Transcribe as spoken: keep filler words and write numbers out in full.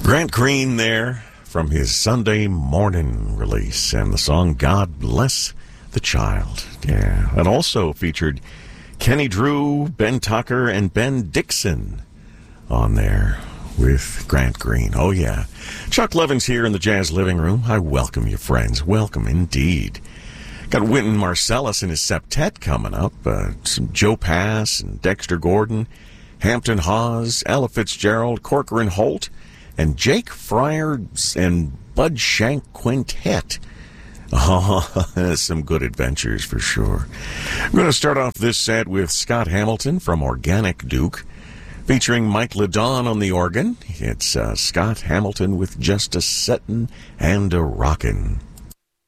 Grant Green there from his Sunday morning release, and the song God Bless the Child. Yeah, and also featured Kenny Drew, Ben Tucker, and Ben Dixon on there with Grant Green. Oh, yeah. Chuck Levins here in the Jazz Living Room. I welcome you, friends. Welcome indeed. Got Wynton Marsalis and his septet coming up. Uh, some Joe Pass and Dexter Gordon, Hampton Hawes, Ella Fitzgerald, Corcoran Holt, and Jake Fryer and Bud Shank Quintet. Oh, some good adventures for sure. I'm going to start off this set with Scott Hamilton from Organic Duke, featuring Mike LeDon on the organ. It's uh, Scott Hamilton with Just a Settin' and a Rockin'.